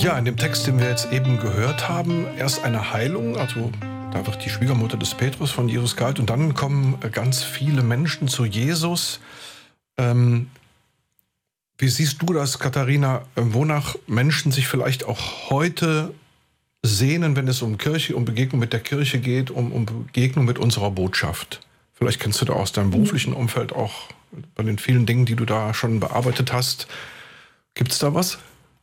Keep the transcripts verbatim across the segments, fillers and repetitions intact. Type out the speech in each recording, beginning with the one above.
Ja, in dem Text, den wir jetzt eben gehört haben, erst eine Heilung, also da wird die Schwiegermutter des Petrus von Jesus geheilt und dann kommen ganz viele Menschen zu Jesus. Ähm, wie siehst du das, Katharina, wonach Menschen sich vielleicht auch heute sehnen, wenn es um Kirche, um Begegnung mit der Kirche geht, um, um Begegnung mit unserer Botschaft? Vielleicht kennst du da aus deinem beruflichen Umfeld auch bei den vielen Dingen, die du da schon bearbeitet hast. Gibt es da was?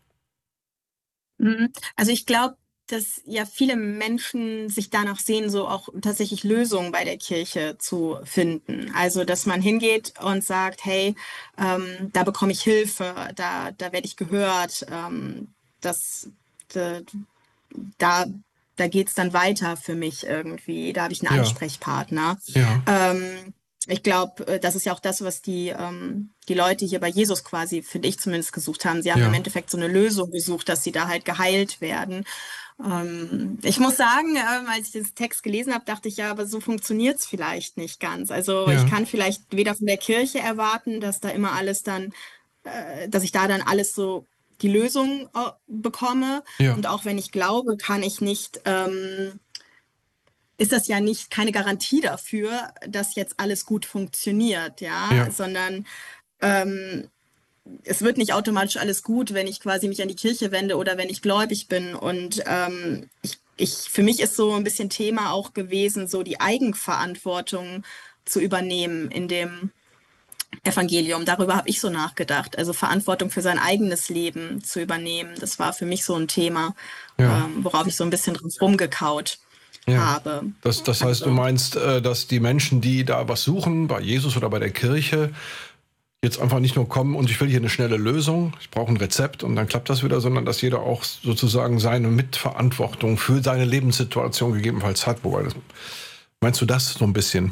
Also ich glaube, dass ja viele Menschen sich danach sehen, so auch tatsächlich Lösungen bei der Kirche zu finden. Also dass man hingeht und sagt, hey, ähm, da bekomme ich Hilfe, da, da werde ich gehört, ähm, das, da, da, da geht's dann weiter für mich irgendwie, da habe ich einen Ja, Ansprechpartner. ja, Ähm, ich glaube, das ist ja auch das, was die, ähm, die Leute hier bei Jesus quasi, finde ich zumindest, gesucht haben. Sie haben im ja. Endeffekt so eine Lösung gesucht, dass sie da halt geheilt werden. Ähm, ich muss sagen, ähm, als ich den Text gelesen habe, dachte ich, ja, aber so funktioniert's vielleicht nicht ganz. Also ich Ja, kann vielleicht weder von der Kirche erwarten, dass da immer alles dann, äh, dass ich da dann alles so die Lösung äh, bekomme. ja, Und auch wenn ich glaube, kann ich nicht, ähm, ist das ja nicht keine Garantie dafür, dass jetzt alles gut funktioniert, ja, ja, sondern ähm, es wird nicht automatisch alles gut, wenn ich quasi mich an die Kirche wende oder wenn ich gläubig bin. Und ähm, ich, ich, für mich ist so ein bisschen Thema auch gewesen, so die Eigenverantwortung zu übernehmen in dem Evangelium. Darüber habe ich so nachgedacht. Also Verantwortung für sein eigenes Leben zu übernehmen. Das war für mich so ein Thema, ja, ähm, worauf ich so ein bisschen drauf rumgekaut ja. habe. Das, das heißt, du Also meinst, äh, dass die Menschen, die da was suchen, bei Jesus oder bei der Kirche, jetzt einfach nicht nur kommen und ich will hier eine schnelle Lösung, ich brauche ein Rezept und dann klappt das wieder, sondern dass jeder auch sozusagen seine Mitverantwortung für seine Lebenssituation gegebenenfalls hat. Wobei das, meinst du das so ein bisschen?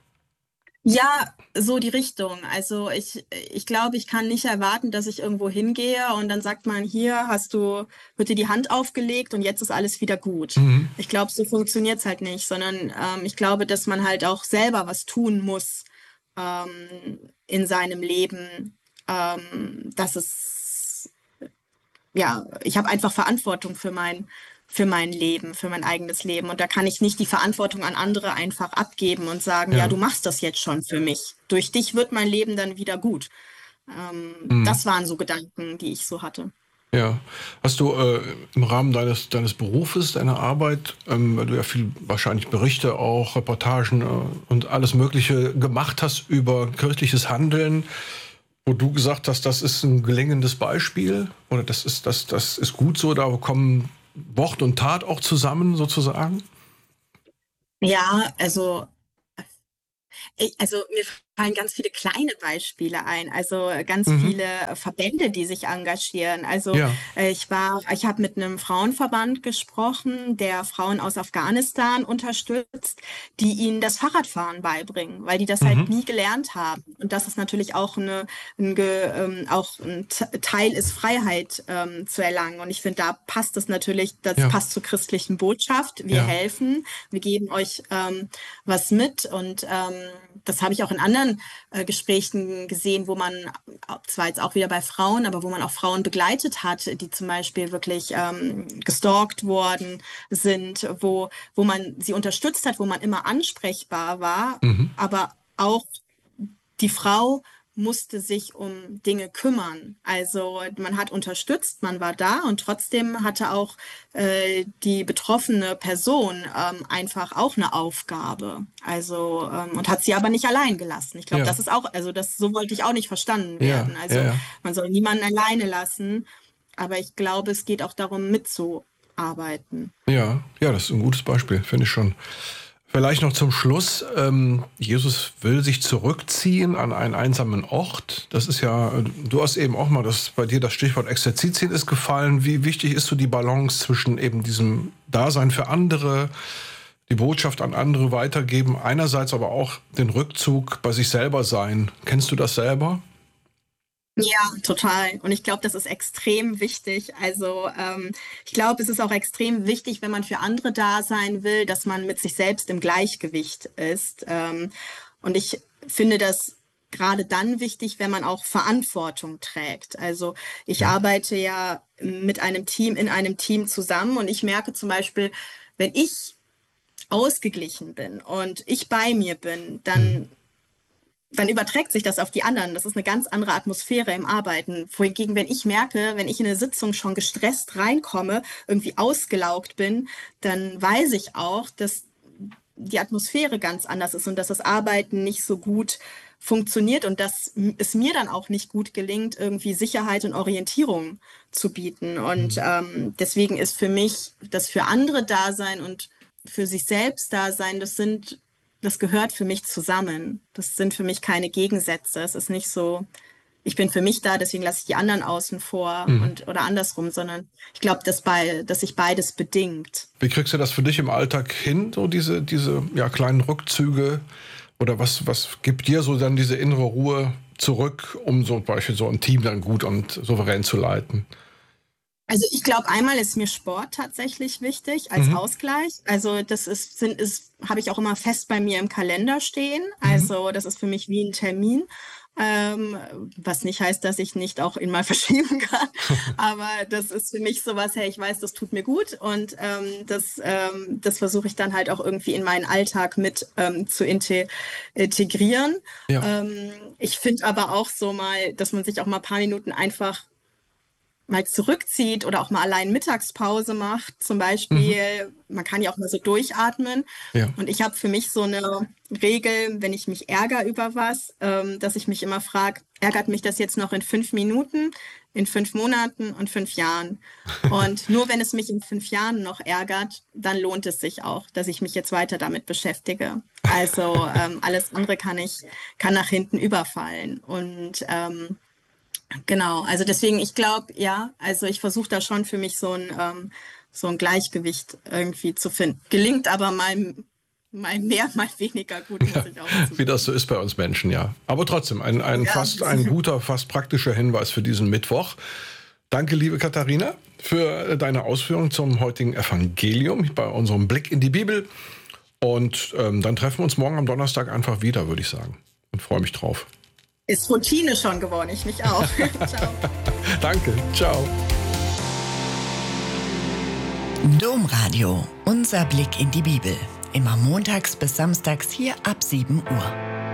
ja, so die Richtung. Also ich, ich glaube, ich kann nicht erwarten, dass ich irgendwo hingehe und dann sagt man, hier hast du, wird dir die Hand aufgelegt und jetzt ist alles wieder gut. Mhm. Ich glaube, so funktioniert's halt nicht, sondern ähm, ich glaube, dass man halt auch selber was tun muss ähm, in seinem Leben, ähm, dass es, ja, ich habe einfach Verantwortung für mein, für mein Leben, für mein eigenes Leben. Und da kann ich nicht die Verantwortung an andere einfach abgeben und sagen, ja, du Ja. machst das jetzt schon für mich. Durch dich wird mein Leben dann wieder gut. Ähm, Mhm. das waren so Gedanken, die ich so hatte. Ja. Hast du äh, im Rahmen deines, deines Berufes, deiner Arbeit, ähm, weil du ja viel wahrscheinlich Berichte auch, Reportagen äh, und alles Mögliche gemacht hast über kirchliches Handeln, wo du gesagt hast, das ist ein gelingendes Beispiel oder das ist, das, das ist gut so, da kommen Wort und Tat auch zusammen sozusagen? Ja, also Ich, also mir fallen ganz viele kleine Beispiele ein, also ganz Mhm. viele Verbände, die sich engagieren. Also Ja. äh, ich war, ich habe mit einem Frauenverband gesprochen, der Frauen aus Afghanistan unterstützt, die ihnen das Fahrradfahren beibringen, weil die das halt Mhm. nie gelernt haben. Und das ist natürlich auch eine, ein, Ge- ähm, auch ein T- Teil ist, Freiheit ähm, zu erlangen. Und ich finde, da passt es natürlich, das Ja. passt zur christlichen Botschaft. Wir Ja. helfen, wir geben euch ähm, was mit und ähm, das habe ich auch in anderen äh, Gesprächen gesehen, wo man, zwar jetzt auch wieder bei Frauen, aber wo man auch Frauen begleitet hat, die zum Beispiel wirklich ähm, gestalkt worden sind, wo, wo man sie unterstützt hat, wo man immer ansprechbar war, Mhm. aber auch die Frau musste sich um Dinge kümmern. Also man hat unterstützt, man war da und trotzdem hatte auch äh, die betroffene Person ähm, einfach auch eine Aufgabe. Also ähm, und hat sie aber nicht allein gelassen. Ich glaube, Ja. das ist auch, also das so wollte ich auch nicht verstanden Ja. werden. Ja. Also Ja. man soll niemanden alleine lassen, aber ich glaube, es geht auch darum, mitzuarbeiten. Ja, ja, das ist ein gutes Beispiel, finde ich schon. Vielleicht noch zum Schluss. Ähm, Jesus will sich zurückziehen an einen einsamen Ort. Das ist ja, äh, du hast eben auch mal, das bei dir das Stichwort Exerzitien ist gefallen. Wie wichtig ist so die Balance zwischen eben diesem Dasein für andere, die Botschaft an andere weitergeben, einerseits aber auch den Rückzug bei sich selber sein. Kennst du das selber? Ja, total. Und ich glaube, das ist extrem wichtig. Also ähm, ich glaube, es ist auch extrem wichtig, wenn man für andere da sein will, dass man mit sich selbst im Gleichgewicht ist. Ähm, und ich finde das gerade dann wichtig, wenn man auch Verantwortung trägt. Also ich Ja. arbeite ja mit einem Team, in einem Team zusammen und ich merke zum Beispiel, wenn ich ausgeglichen bin und ich bei mir bin, Mhm. dann dann überträgt sich das auf die anderen. Das ist eine ganz andere Atmosphäre im Arbeiten. Wohingegen, wenn ich merke, wenn ich in eine Sitzung schon gestresst reinkomme, irgendwie ausgelaugt bin, dann weiß ich auch, dass die Atmosphäre ganz anders ist und dass das Arbeiten nicht so gut funktioniert und dass es mir dann auch nicht gut gelingt, irgendwie Sicherheit und Orientierung zu bieten. Und Mhm. ähm, deswegen ist für mich das für andere Dasein und für sich selbst Dasein, das sind das gehört für mich zusammen. Das sind für mich keine Gegensätze. Es ist nicht so, ich bin für mich da, deswegen lasse ich die anderen außen vor Mhm. und oder andersrum, sondern ich glaube, dass, bei, dass sich beides bedingt. Wie kriegst du das für dich im Alltag hin, so diese, diese ja, kleinen Rückzüge? Oder was, was gibt dir so dann diese innere Ruhe zurück, um so zum Beispiel so ein Team dann gut und souverän zu leiten? Also ich glaube, einmal ist mir Sport tatsächlich wichtig als Mhm. Ausgleich. Also das ist, sind, ist, habe ich auch immer fest bei mir im Kalender stehen. Mhm. Also das ist für mich wie ein Termin. Ähm, was nicht heißt, dass ich nicht auch ihn mal verschieben kann. Aber das ist für mich sowas, hey, ich weiß, das tut mir gut und ähm, das, ähm, das versuche ich dann halt auch irgendwie in meinen Alltag mit ähm, zu inte- integrieren. Ja. Ähm, ich finde aber auch so mal, dass man sich auch mal ein paar Minuten einfach mal zurückzieht oder auch mal allein Mittagspause macht, zum Mhm. Beispiel. Man kann ja auch mal so durchatmen. Ja. Und ich habe für mich so eine Regel, wenn ich mich ärgere über was, ähm, dass ich mich immer frage, ärgert mich das jetzt noch in fünf Minuten, in fünf Monaten und fünf Jahren? Und nur wenn es mich in fünf Jahren noch ärgert, dann lohnt es sich auch, dass ich mich jetzt weiter damit beschäftige. Also ähm, alles andere kann ich, kann nach hinten überfallen. Und ähm, genau, also deswegen, ich glaube, ja, also ich versuche da schon für mich so ein, ähm, so ein Gleichgewicht irgendwie zu finden. Gelingt aber mal, mal mehr, mal weniger gut, muss Ja, ich auch wie das so zugeben. ist bei uns Menschen, ja. Aber trotzdem, ein, ein Ja, fast ein guter, fast praktischer Hinweis für diesen Mittwoch. Danke, liebe Katharina, für deine Ausführungen zum heutigen Evangelium bei unserem Blick in die Bibel. Und ähm, dann treffen wir uns morgen am Donnerstag einfach wieder, würde ich sagen. Und freue mich drauf. ist Routine schon geworden, ich mich auch. Ciao. Danke, ciao. Domradio, unser Blick in die Bibel. Immer montags bis samstags hier ab sieben Uhr.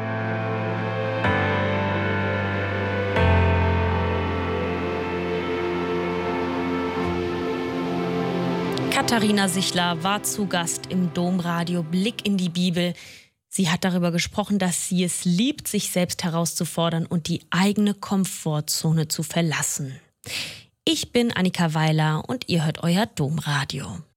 Katharina Sichler war zu Gast im Domradio Blick in die Bibel. Sie hat darüber gesprochen, dass sie es liebt, sich selbst herauszufordern und die eigene Komfortzone zu verlassen. Ich bin Annika Weiler und ihr hört euer Domradio.